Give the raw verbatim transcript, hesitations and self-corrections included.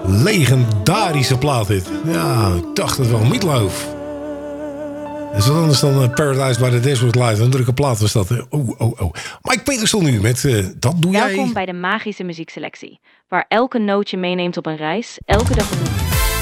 Legendarische plaat dit. Ja, ik dacht het wel. Meatloaf. Dat is wat anders dan uh, Paradise by the Dashboard Light. Een drukke plaat was dat. Oh, oh, oh. Mike Peterson nu met uh, Dat doe jij. Welkom bij de Magische Muziekselectie. Waar elke noot je meeneemt op een reis. Elke dag opnieuw.